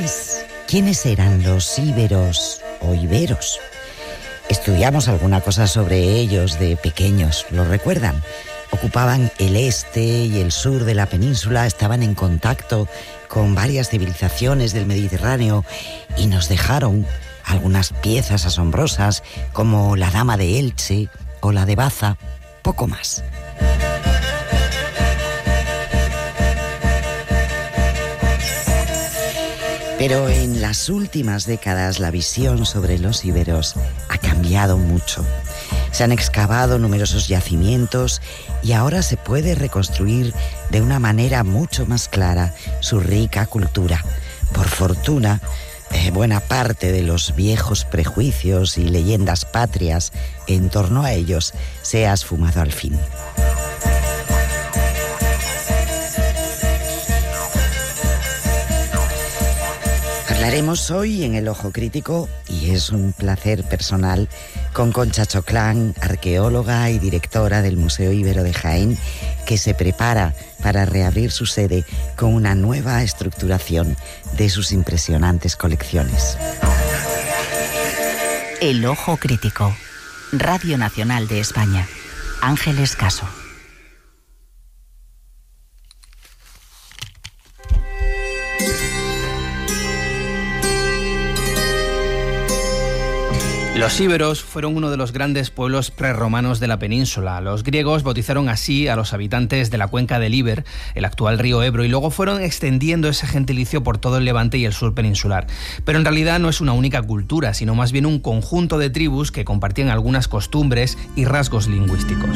recordáis quiénes eran los íberos o iberos? Estudiamos alguna cosa sobre ellos de pequeños, ¿lo recuerdan? Ocupaban el este y el sur de la península, estaban en contacto con varias civilizaciones del Mediterráneo y nos dejaron algunas piezas asombrosas como la Dama de Elche o la de Baza, poco más. Pero en las últimas décadas la visión sobre los íberos ha cambiado mucho. Se han excavado numerosos yacimientos y ahora se puede reconstruir de una manera mucho más clara su rica cultura. Por fortuna, buena parte de los viejos prejuicios y leyendas patrias en torno a ellos se ha esfumado al fin. Hablaremos hoy en El Ojo Crítico, y es un placer personal, con Concha Choclán, arqueóloga y directora del Museo Ibero de Jaén, que se prepara para reabrir su sede con una nueva estructuración de sus impresionantes colecciones. El Ojo Crítico, Radio Nacional de España. Ángeles Caso. Los íberos fueron uno de los grandes pueblos prerromanos de la península. Los griegos bautizaron así a los habitantes de la cuenca del Iber, el actual río Ebro, y luego fueron extendiendo ese gentilicio por todo el Levante y el sur peninsular. Pero en realidad no es una única cultura, sino más bien un conjunto de tribus que compartían algunas costumbres y rasgos lingüísticos.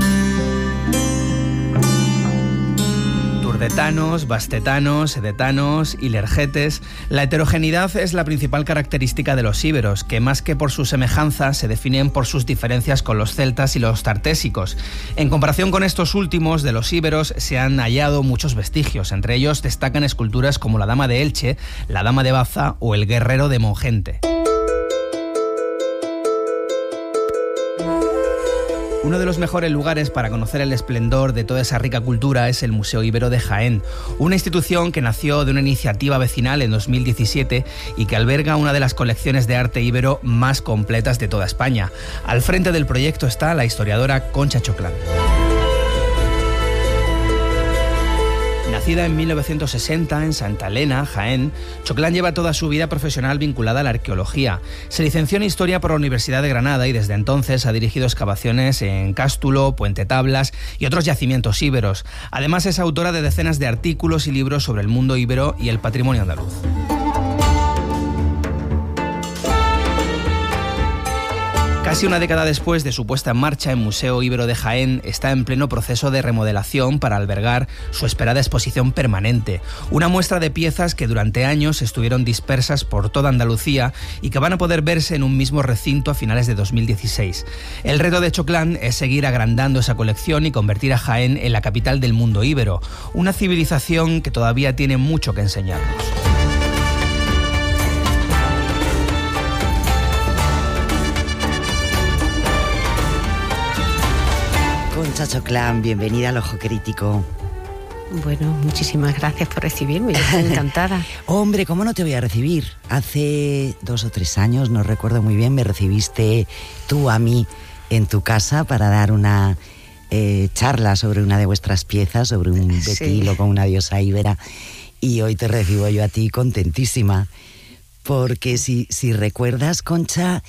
Turdetanos, bastetanos, edetanos, ilergetes. La heterogeneidad es la principal característica de los íberos, que más que por su semejanza se definen por sus diferencias con los celtas y los tartésicos. En comparación con estos últimos, de los íberos se han hallado muchos vestigios. Entre ellos destacan esculturas como la Dama de Elche, la Dama de Baza o el Guerrero de Mongente. Uno de los mejores lugares para conocer el esplendor de toda esa rica cultura es el Museo Ibero de Jaén, una institución que nació de una iniciativa vecinal en 2017 y que alberga una de las colecciones de arte íbero más completas de toda España. Al frente del proyecto está la historiadora Concha Choclán. Nacida en 1960 en Santa Elena, Jaén, Choclán lleva toda su vida profesional vinculada a la arqueología. Se licenció en Historia por la Universidad de Granada y desde entonces ha dirigido excavaciones en Cástulo, Puente Tablas y otros yacimientos íberos. Además es autora de decenas de artículos y libros sobre el mundo íbero y el patrimonio andaluz. Casi una década después de su puesta en marcha, el Museo Ibero de Jaén está en pleno proceso de remodelación para albergar su esperada exposición permanente. Una muestra de piezas que durante años estuvieron dispersas por toda Andalucía y que van a poder verse en un mismo recinto a finales de 2016. El reto de Choclán es seguir agrandando esa colección y convertir a Jaén en la capital del mundo íbero, una civilización que todavía tiene mucho que enseñarnos. Concha Choclán, bienvenida al Ojo Crítico. Bueno, muchísimas gracias por recibirme, yo estoy encantada. Hombre, ¿cómo no te voy a recibir? Hace 2 o 3 años, no recuerdo muy bien, me recibiste tú a mí en tu casa para dar una charla sobre una de vuestras piezas, sobre un betilo con una diosa íbera, y hoy te recibo yo a ti contentísima, porque si recuerdas, Concha,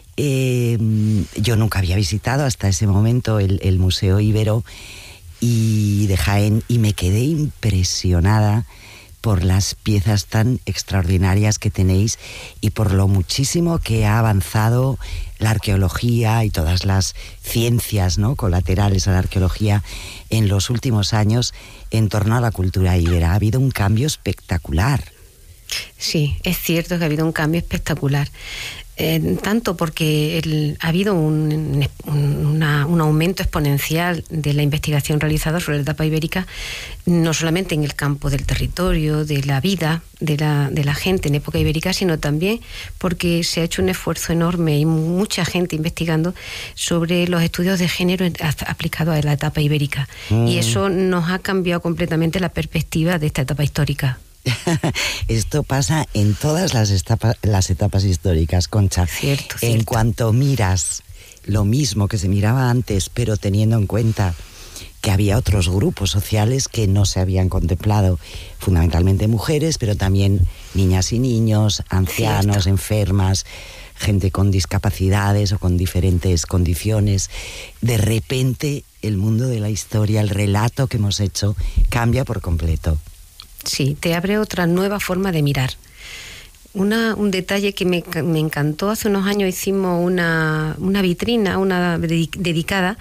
yo nunca había visitado hasta ese momento el Museo Ibero y de Jaén y me quedé impresionada por las piezas tan extraordinarias que tenéis y por lo muchísimo que ha avanzado la arqueología y todas las ciencias, ¿no?, colaterales a la arqueología en los últimos años en torno a la cultura íbera. Ha habido un cambio espectacular. Sí, es cierto que ha habido un cambio espectacular. Tanto porque ha habido un aumento exponencial de la investigación realizada sobre la etapa ibérica, no solamente en el campo del territorio, de la vida de la gente en época ibérica, sino también porque se ha hecho un esfuerzo enorme y mucha gente investigando sobre los estudios de género aplicados a la etapa ibérica. Y eso nos ha cambiado completamente la perspectiva de esta etapa histórica. Esto pasa en todas las etapas históricas, Concha. Cierto. En cuanto miras lo mismo que se miraba antes, pero teniendo en cuenta que había otros grupos sociales que no se habían contemplado, fundamentalmente mujeres, pero también niñas y niños, ancianos, enfermas, gente con discapacidades o con diferentes condiciones. De repente el mundo de la historia, el relato que hemos hecho, cambia por completo. Sí, te abre otra nueva forma de mirar. Un detalle que me encantó, hace unos años hicimos una vitrina, dedicada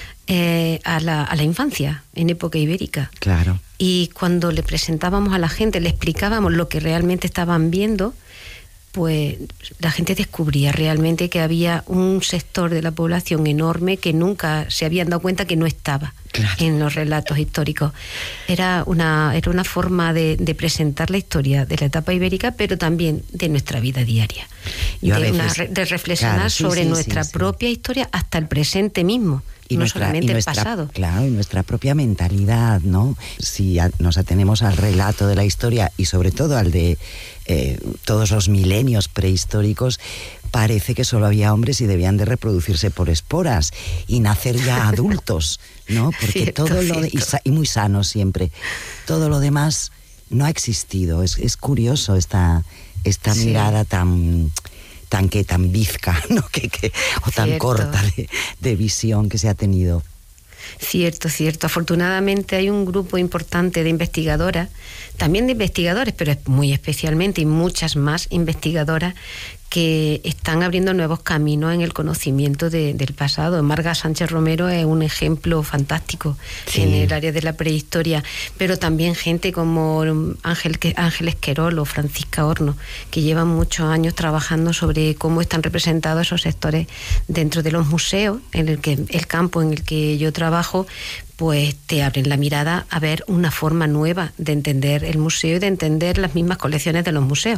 a la infancia en época ibérica. Claro. Y cuando le presentábamos a la gente, le explicábamos lo que realmente estaban viendo, pues la gente descubría realmente que había un sector de la población enorme que nunca se habían dado cuenta que no estaba en los relatos históricos. Era una forma de presentar la historia de la etapa ibérica, pero también de nuestra vida diaria. De reflexionar sobre nuestra propia historia hasta el presente mismo. Y no solamente el pasado. Claro, y nuestra propia mentalidad, ¿no? Si nos atenemos al relato de la historia y sobre todo al de todos los milenios prehistóricos, parece que solo había hombres y debían de reproducirse por esporas y nacer ya adultos, ¿no? Porque y muy sanos siempre. Todo lo demás no ha existido. Es curioso esta mirada tan bizca, ¿no? O tan corta de visión que se ha tenido. Cierto. Afortunadamente hay un grupo importante de investigadoras, también de investigadores, pero muy especialmente, y muchas más investigadoras que están abriendo nuevos caminos en el conocimiento del pasado. Marga Sánchez Romero es un ejemplo fantástico en el área de la prehistoria, pero también gente como Ángeles Querol o Francisca Horno, que llevan muchos años trabajando sobre cómo están representados esos sectores dentro de los museos, en el campo en el que yo trabajo, pues te abren la mirada a ver una forma nueva de entender el museo y de entender las mismas colecciones de los museos.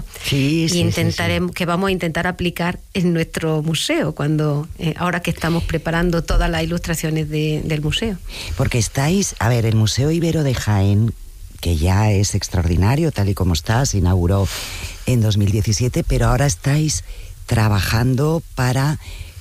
Que vamos a intentar aplicar en nuestro museo ahora que estamos preparando todas las ilustraciones del museo. Porque el Museo Ibero de Jaén, que ya es extraordinario tal y como está, se inauguró en 2017, pero ahora estáis trabajando para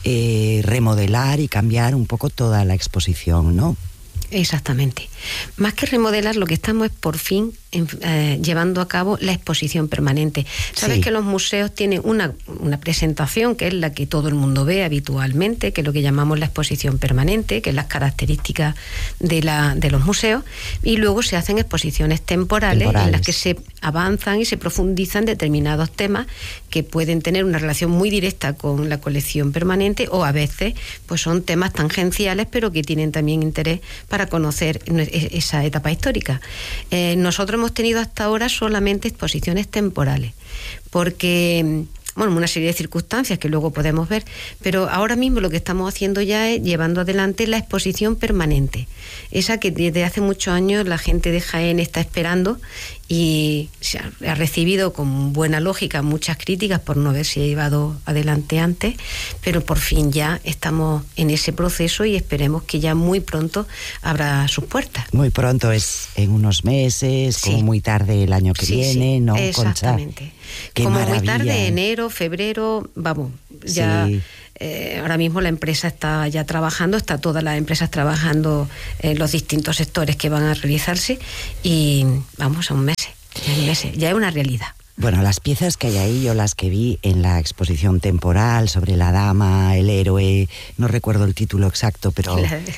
remodelar y cambiar un poco toda la exposición, ¿no? Exactamente. Más que remodelar, lo que estamos es por fin llevando a cabo la exposición permanente. Sabes que los museos tienen una presentación que es la que todo el mundo ve habitualmente, que es lo que llamamos la exposición permanente, que es las características de los museos, y luego se hacen exposiciones temporales en las que se avanzan y se profundizan determinados temas que pueden tener una relación muy directa con la colección permanente, o a veces pues son temas tangenciales pero que tienen también interés para conocer esa etapa histórica. Nosotros hemos tenido hasta ahora solamente exposiciones temporales, porque una serie de circunstancias que luego podemos ver, pero ahora mismo lo que estamos haciendo ya es llevando adelante la exposición permanente, esa que desde hace muchos años la gente de Jaén está esperando y se ha recibido con buena lógica muchas críticas por no haberse llevado adelante antes, pero por fin ya estamos en ese proceso y esperemos que ya muy pronto abra sus puertas. Muy pronto es en unos meses, como muy tarde el año que viene, ¿no? Exactamente. Qué como maravilla. Muy tarde, enero, febrero, ya. Ahora mismo la empresa está ya trabajando, está todas las empresas trabajando en los distintos sectores que van a realizarse y vamos a un mes, ya es una realidad. Bueno, las piezas que hay ahí, yo las que vi en la exposición temporal sobre la dama, el héroe, no recuerdo el título exacto, pero...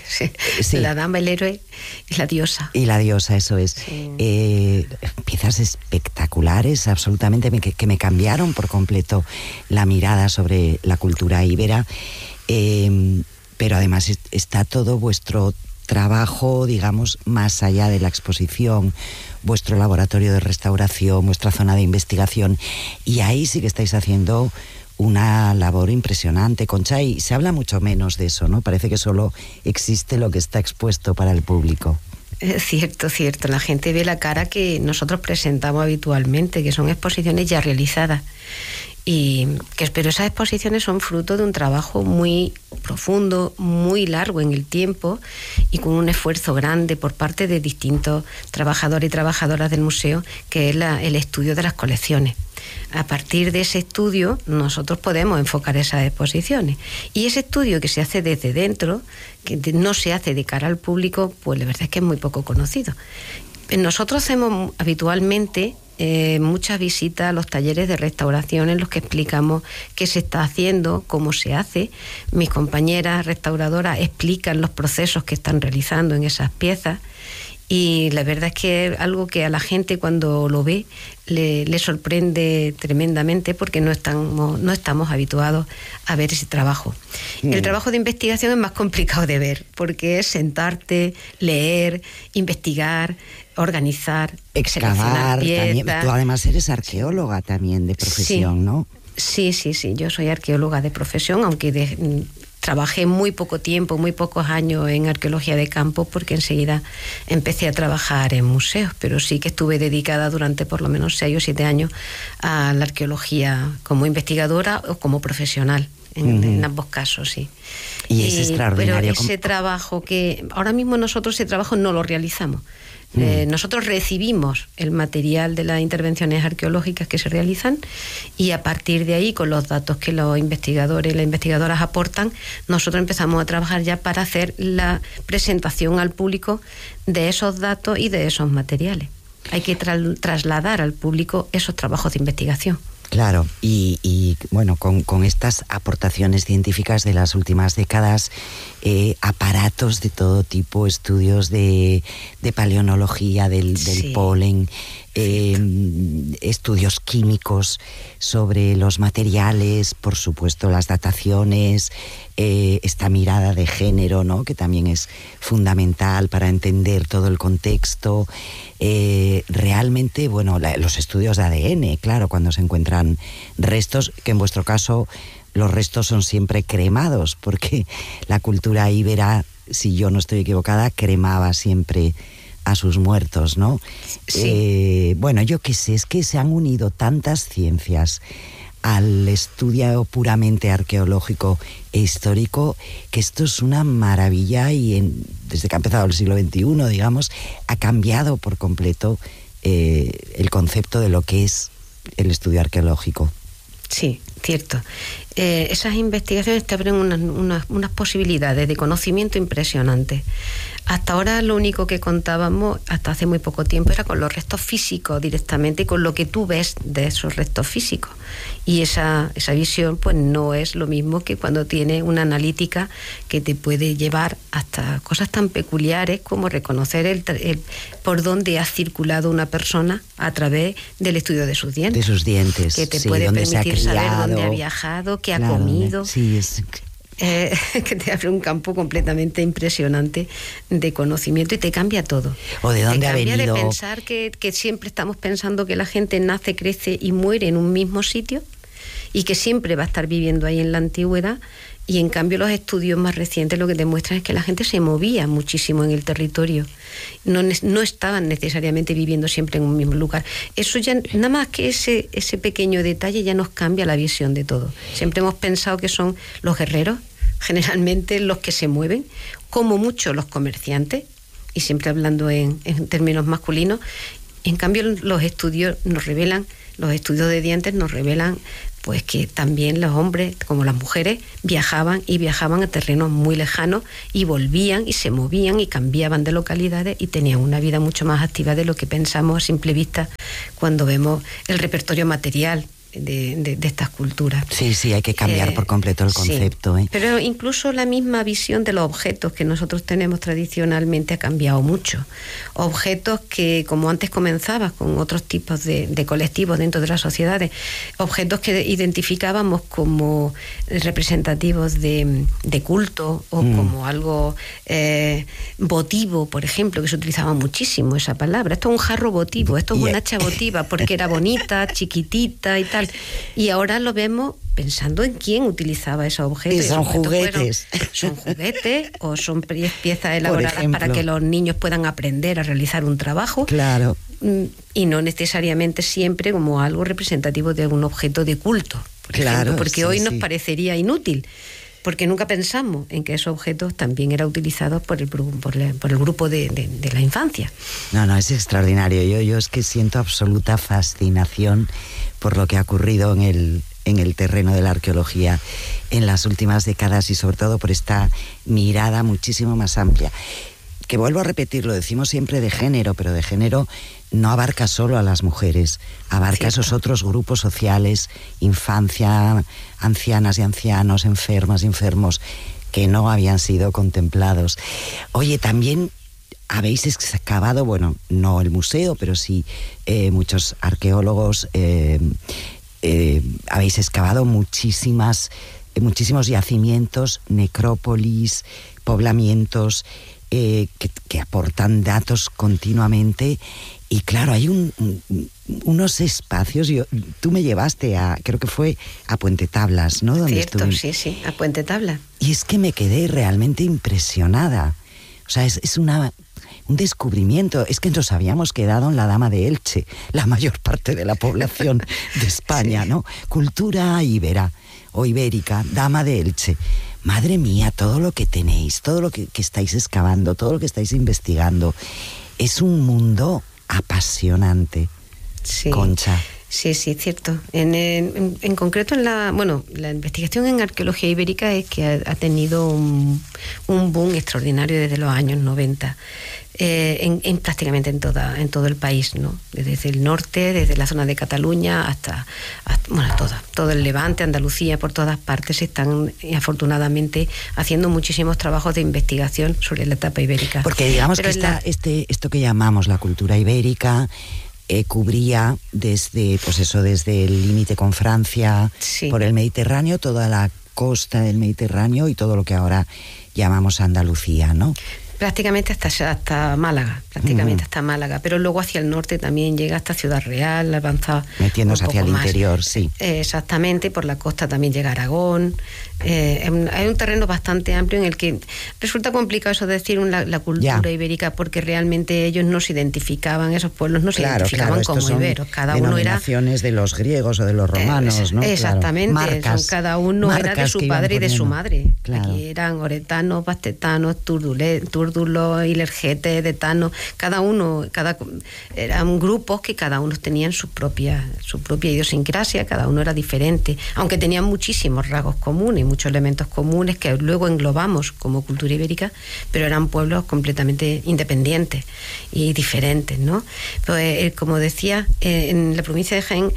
La dama, el héroe y la diosa. Y la diosa, eso es. Sí. Piezas espectaculares, absolutamente, que me cambiaron por completo la mirada sobre la cultura íbera, pero además está todo vuestro trabajo, digamos, más allá de la exposición, vuestro laboratorio de restauración, vuestra zona de investigación, y ahí sí que estáis haciendo una labor impresionante, Concha, y se habla mucho menos de eso, ¿no? Parece que solo existe lo que está expuesto para el público. Cierto. La gente ve la cara que nosotros presentamos habitualmente, que son exposiciones ya realizadas. Pero esas exposiciones son fruto de un trabajo muy profundo, muy largo en el tiempo y con un esfuerzo grande por parte de distintos trabajadores y trabajadoras del museo, que es el estudio de las colecciones. A partir de ese estudio nosotros podemos enfocar esas exposiciones, y ese estudio que se hace desde dentro, que no se hace de cara al público, pues la verdad es que es muy poco conocido. Nosotros hacemos habitualmente muchas visitas a los talleres de restauración en los que explicamos qué se está haciendo, cómo se hace. Mis compañeras restauradoras explican los procesos que están realizando en esas piezas, y la verdad es que es algo que a la gente cuando lo ve le sorprende tremendamente, porque no estamos habituados a ver ese trabajo. El trabajo de investigación es más complicado de ver, porque es sentarte, leer, investigar, organizar, excavar también. Tú además eres arqueóloga también de profesión, sí, ¿no? Sí, yo soy arqueóloga de profesión, aunque trabajé muy poco tiempo, muy pocos años en arqueología de campo, porque enseguida empecé a trabajar en museos, pero sí que estuve dedicada durante por lo menos 6 o 7 años a la arqueología como investigadora o como profesional. En ambos casos, sí. Y es extraordinario. Pero ese trabajo que ahora mismo nosotros, ese trabajo no lo realizamos. Nosotros recibimos el material de las intervenciones arqueológicas que se realizan, y a partir de ahí, con los datos que los investigadores y las investigadoras aportan, nosotros empezamos a trabajar ya para hacer la presentación al público de esos datos y de esos materiales. Hay que trasladar al público esos trabajos de investigación. Claro, y bueno, con estas aportaciones científicas de las últimas décadas, aparatos de todo tipo, estudios de paleontología del polen, estudios químicos sobre los materiales, por supuesto las dataciones, esta mirada de género, ¿no?, que también es fundamental para entender todo el contexto. Realmente, bueno, los estudios de ADN, claro, cuando se encuentran restos, que en vuestro caso los restos son siempre cremados, porque la cultura íbera, si yo no estoy equivocada, cremaba siempre a sus muertos, ¿no? Sí. Bueno, yo qué sé, es que se han unido tantas ciencias al estudio puramente arqueológico e histórico, que esto es una maravilla, y desde que ha empezado el siglo XXI, digamos, ha cambiado por completo el concepto de lo que es el estudio arqueológico. Sí, cierto. Esas investigaciones te abren unas posibilidades de conocimiento impresionantes. Hasta ahora lo único que contábamos, hasta hace muy poco tiempo, era con los restos físicos directamente, con lo que tú ves de esos restos físicos. Y esa visión pues no es lo mismo que cuando tienes una analítica que te puede llevar hasta cosas tan peculiares como reconocer el por dónde ha circulado una persona a través del estudio de sus dientes. De sus dientes, que te sí, puede dónde se ha permitir saber criado, dónde ha viajado, qué claro, ha comido. Sí, es... Que te abre un campo completamente impresionante de conocimiento y te cambia todo. O de dónde ha venido. Te cambia de pensar que siempre estamos pensando que la gente nace, crece y muere en un mismo sitio, y que siempre va a estar viviendo ahí en la antigüedad, y en cambio los estudios más recientes lo que demuestran es que la gente se movía muchísimo en el territorio, no estaban necesariamente viviendo siempre en un mismo lugar. Eso ya, nada más que ese pequeño detalle, ya nos cambia la visión de todo. Siempre hemos pensado que son los guerreros, generalmente los que se mueven, como mucho los comerciantes, y siempre hablando en términos masculinos. En cambio los estudios de dientes nos revelan pues que también los hombres como las mujeres viajaban a terrenos muy lejanos, y volvían y se movían y cambiaban de localidades, y tenían una vida mucho más activa de lo que pensamos a simple vista cuando vemos el repertorio material de estas culturas. Sí, hay que cambiar por completo el concepto. Sí. Pero incluso la misma visión de los objetos que nosotros tenemos tradicionalmente ha cambiado mucho. Objetos que, como antes comenzabas con otros tipos de colectivos dentro de las sociedades, objetos que identificábamos como representativos de culto o como algo votivo, por ejemplo, que se utilizaba muchísimo esa palabra. Esto es un jarro votivo, esto es una hacha votiva, porque era bonita, chiquitita y tal. Y ahora lo vemos pensando en quién utilizaba esos objetos. Y son juguetes. Son juguetes o son piezas elaboradas para que los niños puedan aprender a realizar un trabajo. Claro. Y no necesariamente siempre como algo representativo de un objeto de culto, por ejemplo, porque hoy nos parecería inútil, porque nunca pensamos en que esos objetos también eran utilizados por el grupo de la infancia. No, es extraordinario. Yo es que siento absoluta fascinación por lo que ha ocurrido en el terreno de la arqueología en las últimas décadas, y sobre todo por esta mirada muchísimo más amplia. Que vuelvo a repetir, lo decimos siempre de género, pero de género no abarca solo a las mujeres, abarca esos otros grupos sociales, infancia, ancianas y ancianos, enfermas y enfermos, que no habían sido contemplados. Oye, también habéis excavado, bueno, no el museo, pero sí muchos arqueólogos, habéis excavado muchísimos yacimientos, necrópolis, poblamientos, que aportan datos continuamente. Y claro, hay unos espacios. Tú me llevaste creo que fue a Puente Tablas, ¿no? Donde cierto, sí, a Puente Tablas. Y es que me quedé realmente impresionada. O sea, es un descubrimiento. Es que nos habíamos quedado en la Dama de Elche, la mayor parte de la población de España, ¿no? Cultura íbera o ibérica, Dama de Elche. Madre mía, todo lo que tenéis, todo lo que estáis excavando, todo lo que estáis investigando. Es un mundo apasionante, sí. Concha. Sí, cierto. En concreto, la investigación en arqueología ibérica es que ha tenido un boom extraordinario desde los años 90. Prácticamente en todo el país, ¿no? Desde el norte, desde la zona de Cataluña hasta todo el Levante, Andalucía, por todas partes se están afortunadamente haciendo muchísimos trabajos de investigación sobre la etapa ibérica. Porque digamos que esto que llamamos la cultura ibérica cubría desde el límite con Francia, por el Mediterráneo, toda la costa del Mediterráneo y todo lo que ahora llamamos Andalucía, ¿no? Prácticamente hasta Málaga, hasta Málaga, pero luego hacia el norte también llega hasta Ciudad Real, avanza metiéndose hacia el interior, sí. Exactamente, por la costa también llega Aragón. Hay un terreno bastante amplio en el que resulta complicado eso de decir la cultura ibérica, porque realmente ellos no se identificaban, esos pueblos no se identificaban como iberos, cada uno era denominaciones de los griegos o de los romanos, ¿no? Exactamente, marcas, cada uno era de su padre y de su madre. Claro. Aquí eran oretanos, bastetanos, túrdulos, ilergetes, detanos, eran grupos que cada uno tenían su propia idiosincrasia, cada uno era diferente, aunque tenían muchísimos rasgos comunes, muchos elementos comunes que luego englobamos como cultura ibérica, pero eran pueblos completamente independientes y diferentes, ¿no? Pues, como decía, en la provincia de Jaén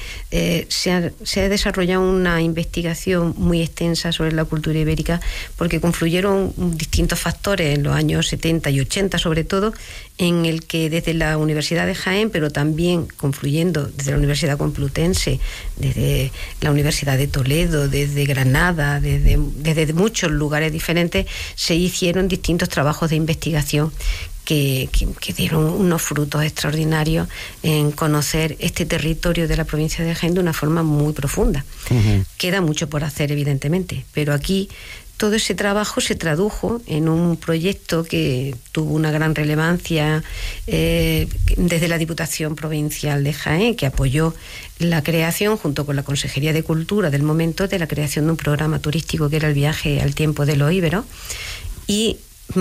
se ha desarrollado una investigación muy extensa sobre la cultura ibérica, porque confluyeron distintos factores en los años 70 y 80 sobre todo, en el que desde la Universidad de Jaén, pero también confluyendo desde la Universidad Complutense, desde la Universidad de Toledo, desde Granada, desde muchos lugares diferentes, se hicieron distintos trabajos de investigación que dieron unos frutos extraordinarios en conocer este territorio de la provincia de Jaén de una forma muy profunda. Uh-huh. Queda mucho por hacer, evidentemente, pero aquí todo ese trabajo se tradujo en un proyecto que tuvo una gran relevancia desde la Diputación Provincial de Jaén, que apoyó la creación, junto con la Consejería de Cultura del momento, de la creación de un programa turístico que era el Viaje al Tiempo de los Íberos, y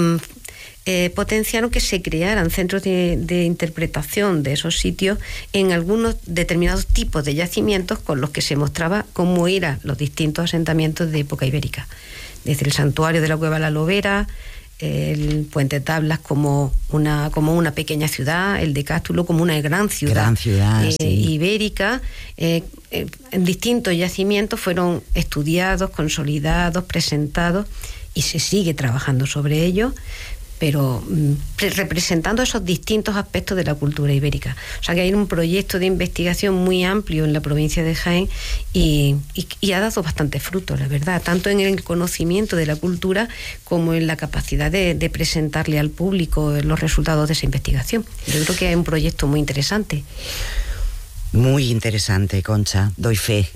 potenciaron que se crearan centros de interpretación de esos sitios en algunos determinados tipos de yacimientos con los que se mostraba cómo eran los distintos asentamientos de época ibérica. Desde el santuario de la Cueva La Lobera, el Puente Tablas como una pequeña ciudad, el de Cástulo como una gran ciudad ibérica. En distintos yacimientos fueron estudiados, consolidados, presentados, y se sigue trabajando sobre ello, pero representando esos distintos aspectos de la cultura ibérica. O sea que hay un proyecto de investigación muy amplio en la provincia de Jaén y ha dado bastante fruto, la verdad, tanto en el conocimiento de la cultura como en la capacidad de presentarle al público los resultados de esa investigación. Yo creo que es un proyecto muy interesante. Muy interesante, Concha, doy fe.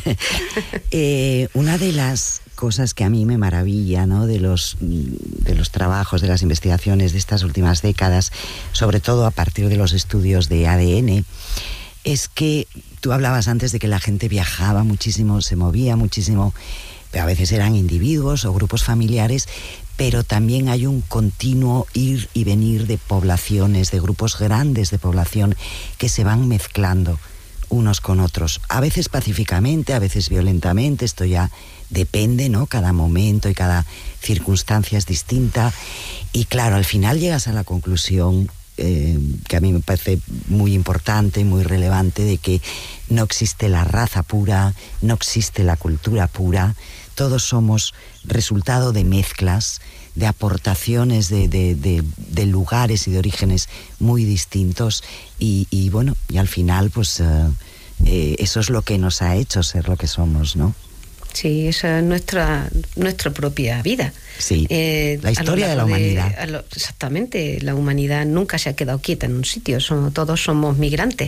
Una de las cosas que a mí me maravilla, ¿no?, de los trabajos, de las investigaciones de estas últimas décadas, sobre todo a partir de los estudios de ADN, es que Tú hablabas antes de que la gente viajaba muchísimo, se movía muchísimo, pero a veces eran individuos o grupos familiares, pero también hay un continuo ir y venir de poblaciones, de grupos grandes de población que se van mezclando unos con otros, a veces pacíficamente, a veces violentamente, esto ya depende, ¿no? Cada momento y cada circunstancia es distinta, y claro, al final llegas a la conclusión que a mí me parece muy importante y muy relevante, de que no existe la raza pura, no existe la cultura pura, todos somos resultado de mezclas, de aportaciones de lugares y de orígenes muy distintos, y bueno, y al final pues eso es lo que nos ha hecho ser lo que somos, ¿no? Sí, esa es nuestra propia vida. Sí, la historia de la humanidad. Exactamente, la humanidad nunca se ha quedado quieta en un sitio, todos somos migrantes.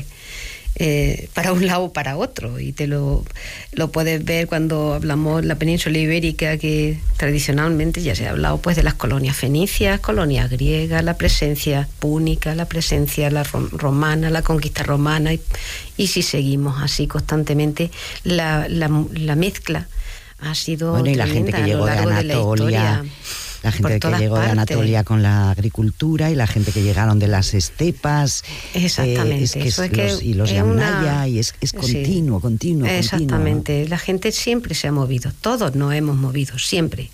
Para un lado o para otro, y te lo puedes ver cuando hablamos de la península ibérica, que tradicionalmente ya se ha hablado pues de las colonias fenicias, colonias griegas, la presencia púnica, la presencia romana, la conquista romana, y si seguimos así constantemente, la mezcla ha sido, bueno, y la gente que llegó de Anatolia, la gente que llegó de Anatolia con la agricultura, y la gente que llegaron de las estepas. Exactamente. Y los Yamnaya, y es continuo. Exactamente. La gente siempre se ha movido, todos nos hemos movido, siempre.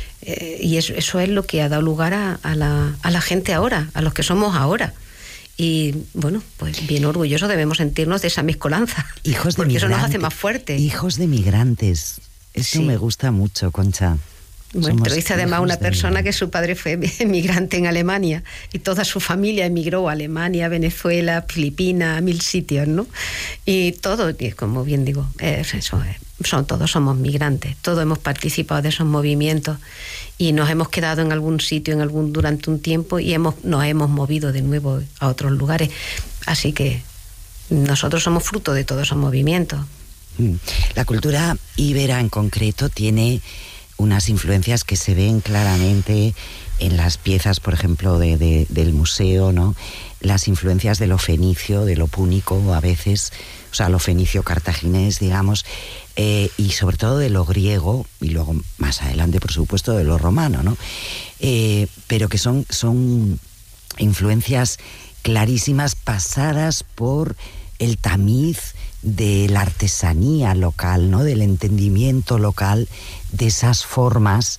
Y eso es lo que ha dado lugar a la gente ahora, a los que somos ahora. Y bueno, pues bien orgullosos debemos sentirnos de esa mezcolanza. Hijos de porque migrantes, eso nos hace más fuertes. Hijos de migrantes. Eso me gusta mucho, Concha. Bueno, te lo dice además una persona que su padre fue emigrante en Alemania, y toda su familia emigró a Alemania, Venezuela, Filipinas, a 1000 sitios, ¿no? Y todos, como bien digo, todos somos migrantes, todos hemos participado de esos movimientos, y nos hemos quedado en algún sitio durante un tiempo, y nos hemos movido de nuevo a otros lugares. Así que nosotros somos fruto de todos esos movimientos. La cultura íbera en concreto tiene unas influencias que se ven claramente en las piezas, por ejemplo, del museo, ¿no? Las influencias de lo fenicio, de lo púnico a veces, o sea, lo fenicio cartaginés, digamos, y sobre todo de lo griego, y luego más adelante, por supuesto, de lo romano, ¿no? Pero que son influencias clarísimas, pasadas por el tamiz de la artesanía local, ¿no? Del entendimiento local de esas formas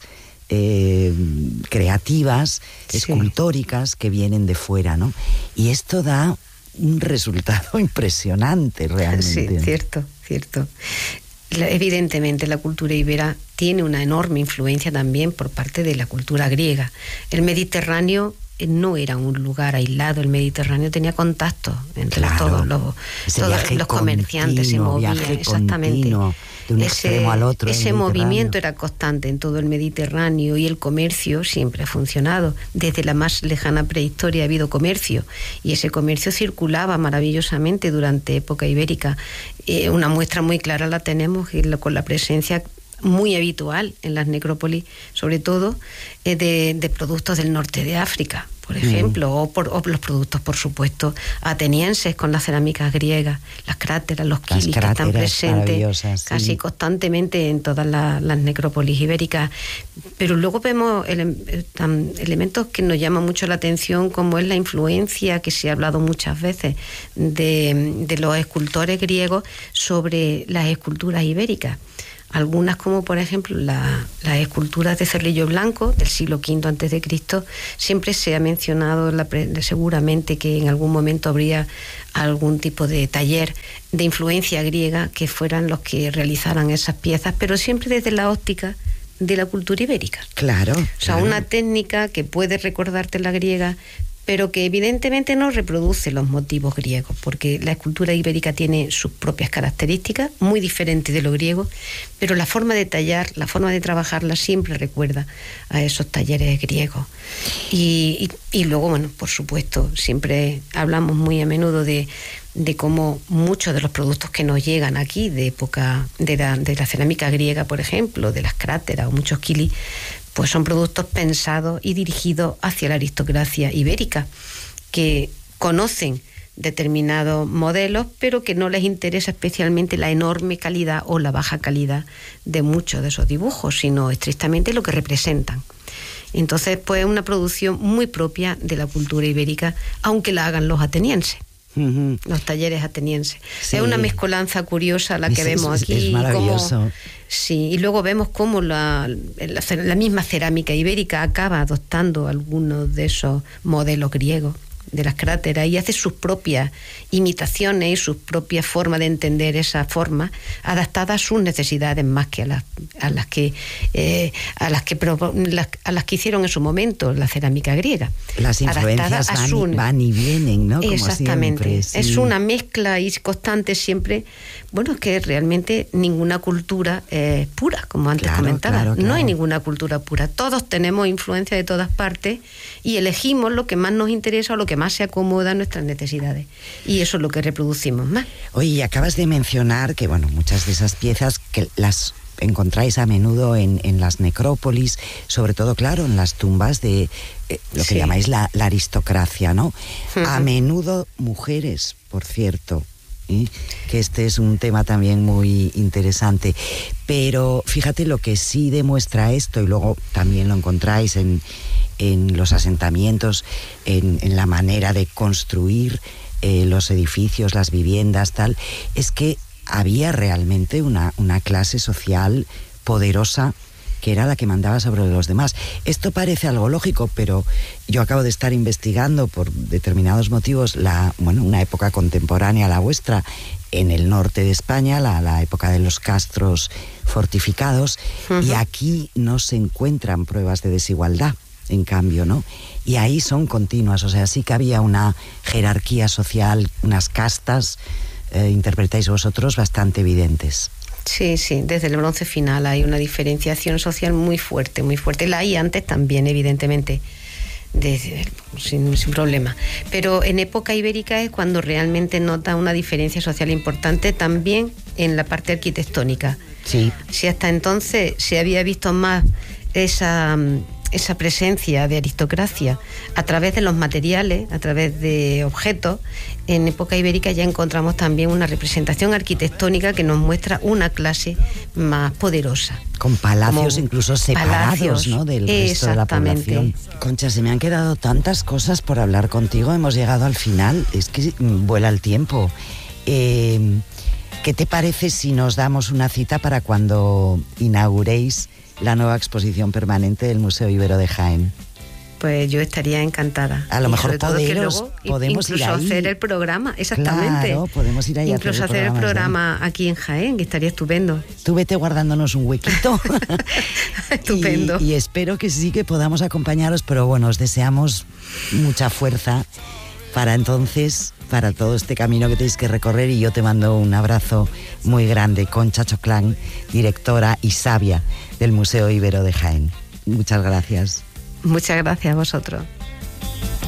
creativas, escultóricas, que vienen de fuera, ¿no? Y esto da un resultado impresionante realmente. Sí, cierto. Evidentemente la cultura ibera tiene una enorme influencia también por parte de la cultura griega. El Mediterráneo no era un lugar aislado, el Mediterráneo tenía contacto entre todos los comerciantes, se movían, exactamente. De un extremo al otro. Ese movimiento era constante en todo el Mediterráneo, y el comercio siempre ha funcionado. Desde la más lejana prehistoria ha habido comercio, y ese comercio circulaba maravillosamente durante época ibérica. Una muestra muy clara la tenemos con la presencia muy habitual en las necrópolis, sobre todo de productos del norte de África, por ejemplo, o los productos, por supuesto, atenienses, con las cerámicas griegas, las cráteras, los kilis, que están presentes casi constantemente en todas las necrópolis ibéricas. Pero luego vemos elementos que nos llaman mucho la atención, como es la influencia, que se ha hablado muchas veces, de los escultores griegos sobre las esculturas ibéricas. Algunas, como por ejemplo las esculturas de Cerrillo Blanco del siglo V a.C., siempre se ha mencionado seguramente que en algún momento habría algún tipo de taller de influencia griega que fueran los que realizaran esas piezas, pero siempre desde la óptica de la cultura ibérica. Claro. O sea, una técnica que puede recordarte la griega, pero que evidentemente no reproduce los motivos griegos, porque la escultura ibérica tiene sus propias características, muy diferentes de lo griego, pero la forma de tallar, la forma de trabajarla siempre recuerda a esos talleres griegos. Y luego, bueno, por supuesto, siempre hablamos muy a menudo de cómo muchos de los productos que nos llegan aquí de época de la cerámica griega, por ejemplo, de las cráteras o muchos kilis, pues son productos pensados y dirigidos hacia la aristocracia ibérica, que conocen determinados modelos, pero que no les interesa especialmente la enorme calidad o la baja calidad de muchos de esos dibujos, sino estrictamente lo que representan. Entonces, pues es una producción muy propia de la cultura ibérica, aunque la hagan los atenienses. Los talleres atenienses. Sí. Es una mezcolanza curiosa la que vemos aquí. Es maravilloso. Sí, y luego vemos cómo la misma cerámica ibérica acaba adoptando algunos de esos modelos griegos de las cráteras y hace sus propias imitaciones y sus propias formas de entender esa forma adaptada a sus necesidades más que a las que hicieron en su momento la cerámica griega. Las influencias van y vienen, ¿no? Como exactamente. Siempre, sí. Es una mezcla y constante siempre. Bueno, es que realmente ninguna cultura es pura, como antes comentaba. Claro. No hay ninguna cultura pura. Todos tenemos influencia de todas partes y elegimos lo que más nos interesa o lo que más se acomoda a nuestras necesidades. Y eso es lo que reproducimos más. Oye, acabas de mencionar que, bueno, muchas de esas piezas que las encontráis a menudo en las necrópolis, sobre todo, claro, en las tumbas de lo que llamáis la aristocracia, ¿no? A menudo mujeres, por cierto. Que este es un tema también muy interesante, pero fíjate lo que sí demuestra esto, y luego también lo encontráis en los asentamientos, en la manera de construir los edificios, las viviendas, tal, es que había realmente una clase social poderosa que era la que mandaba sobre los demás. Esto parece algo lógico, pero yo acabo de estar investigando por determinados motivos una época contemporánea a la vuestra en el norte de España, la época de los castros fortificados, y aquí no se encuentran pruebas de desigualdad, en cambio, ¿no? Y ahí son continuas, o sea, sí que había una jerarquía social, unas castas, interpretáis vosotros, bastante evidentes. Sí, desde el bronce final hay una diferenciación social muy fuerte, muy fuerte. La hay antes también, evidentemente, sin problema. Pero en época ibérica es cuando realmente nota una diferencia social importante también en la parte arquitectónica. Sí. Si hasta entonces se había visto más esa presencia de aristocracia a través de los materiales, a través de objetos, en época ibérica ya encontramos también una representación arquitectónica que nos muestra una clase más poderosa. Con palacios incluso separados, ¿no?, del resto de la población. Concha, se me han quedado tantas cosas por hablar contigo, hemos llegado al final, es que vuela el tiempo. ¿Qué te parece si nos damos una cita para cuando inauguréis la nueva exposición permanente del Museo Ibero de Jaén? Pues yo estaría encantada. A lo mejor podemos incluso ir ahí. Hacer el programa, exactamente. Claro, podemos ir ahí incluso hacer el programa aquí en Jaén, que estaría estupendo. Tú vete guardándonos un huequito. Estupendo. Y espero que sí que podamos acompañaros, pero bueno, os deseamos mucha fuerza para entonces, para todo este camino que tenéis que recorrer, y yo te mando un abrazo muy grande. Concha Choclán, directora y sabia del Museo Ibero de Jaén. Muchas gracias. Muchas gracias a vosotros.